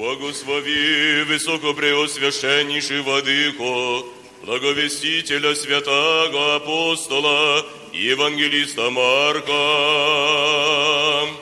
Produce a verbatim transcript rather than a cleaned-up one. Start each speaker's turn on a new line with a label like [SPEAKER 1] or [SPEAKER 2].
[SPEAKER 1] Благослови высокопреосвященнейший владыко, благовестителя святаго апостола и евангелиста Марка.